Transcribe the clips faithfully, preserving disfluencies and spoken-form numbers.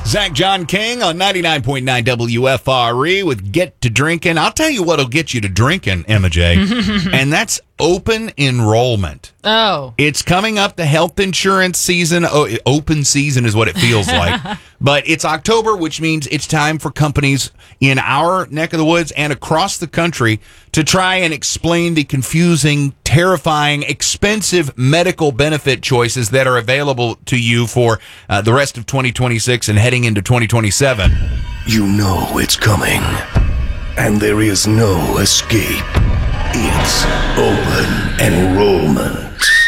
Zach John King on ninety-nine point nine W F R E with Get to Drinking. I'll tell you what'll get you to drinking, Emma J. And that's open enrollment. Oh. It's coming up, the health insurance season. Oh, open season is what it feels like. But it's October, which means it's time for companies in our neck of the woods and across the country to try and explain the confusing, terrifying, expensive medical benefit choices that are available to you for uh, the rest of twenty twenty-six and heading into twenty twenty-seven. You know it's coming, and there is no escape. It's open enrollment.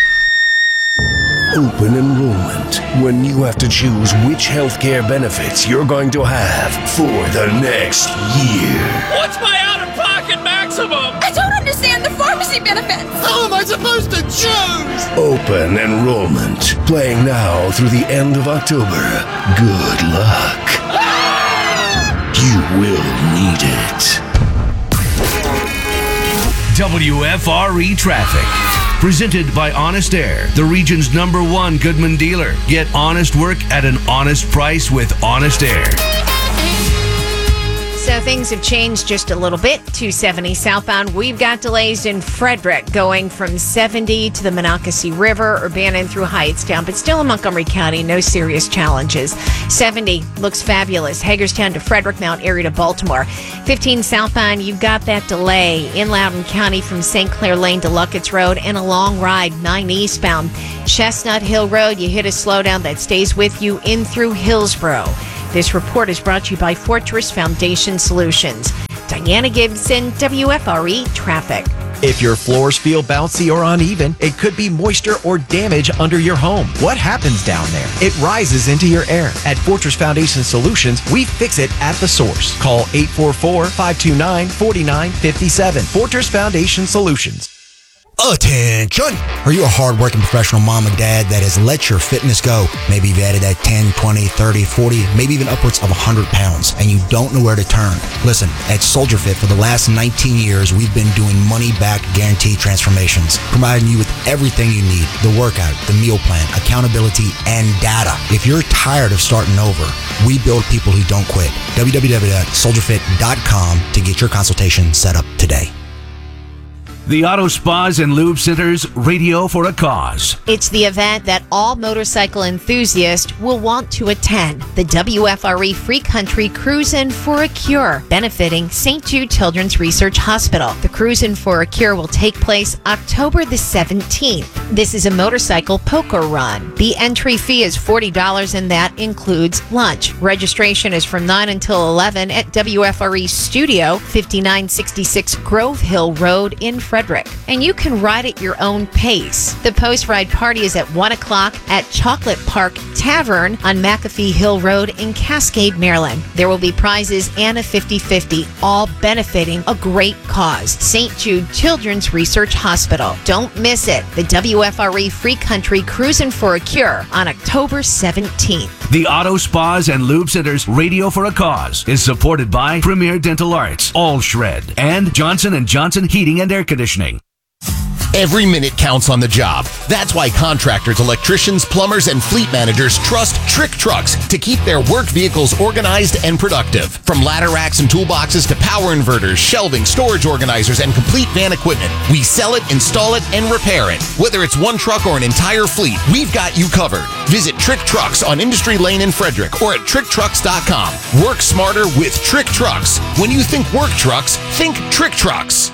Open enrollment, when you have to choose which healthcare benefits you're going to have for the next year. What's my out-of-pocket maximum? I don't understand the pharmacy benefits. How am I supposed to choose? Open enrollment, playing now through the end of October. Good luck. You will need it. W F R E Traffic. Presented by Honest Air, the region's number one Goodman dealer. Get honest work at an honest price with Honest Air. So things have changed just a little bit. two seventy southbound. We've got delays in Frederick going from seventy to the Monocacy River, Urbanon through Hyattstown, but still in Montgomery County, no serious challenges. seventy looks fabulous. Hagerstown to Frederick, Mount Airy to Baltimore. fifteen southbound, you've got that delay in Loudoun County from Saint Clair Lane to Luckett's Road, and a long ride, nine eastbound. Chestnut Hill Road, you hit a slowdown that stays with you in through Hillsborough. This report is brought to you by Fortress Foundation Solutions. Diana Gibson, W F R E Traffic. If your floors feel bouncy or uneven, it could be moisture or damage under your home. What happens down there? It rises into your air. At Fortress Foundation Solutions, we fix it at the source. Call eight four four, five two nine, four nine five seven. Fortress Foundation Solutions. Attention! Are you a hard-working professional mom or dad that has let your fitness go? Maybe you've added that ten, twenty, thirty, forty, maybe even upwards of one hundred pounds, and you don't know where to turn. Listen, at Soldier Fit, for the last nineteen years, we've been doing money-back guaranteed transformations, providing you with everything you need: the workout, the meal plan, accountability, and data. If you're tired of starting over, we build people who don't quit. w w w dot soldier fit dot com to get your consultation set up today. The Auto Spas and Lube Centers, Radio for a Cause. It's the event that all motorcycle enthusiasts will want to attend. The W F R E Free Country Cruisin' for a Cure, benefiting Saint Jude Children's Research Hospital. The Cruisin' for a Cure will take place October the seventeenth. This is a motorcycle poker run. The entry fee is forty dollars and that includes lunch. Registration is from nine until eleven at W F R E Studio, fifty-nine sixty-six Grove Hill Road in Frederick. And you can ride at your own pace. The post-ride party is at one o'clock at Chocolate Park Tavern on McAfee Hill Road in Cascade, Maryland. There will be prizes and a fifty-fifty, all benefiting a great cause. Saint Jude Children's Research Hospital. Don't miss it. The W F R E Free Country Cruisin' for a Cure on October seventeenth. The Auto Spas and Lube Centers, Radio for a Cause, is supported by Premier Dental Arts, All Shred, and Johnson and Johnson Heating and Air Conditioning. Every minute counts on the job. That's why contractors, electricians, plumbers, and fleet managers trust Trick Trucks to keep their work vehicles organized and productive. From ladder racks and toolboxes to power inverters, shelving, storage organizers, and complete van equipment, we sell it, install it, and repair it. Whether it's one truck or an entire fleet, we've got you covered. Visit Trick Trucks on Industry Lane in Frederick or at trick trucks dot com. Work smarter with Trick Trucks. When you think work trucks, think Trick Trucks.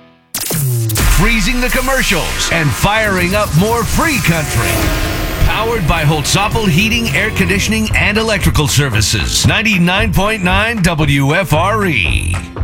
Freezing the commercials and firing up more free country. Powered by Holtzapfel Heating, Air Conditioning, and Electrical Services. ninety-nine point nine W F R E.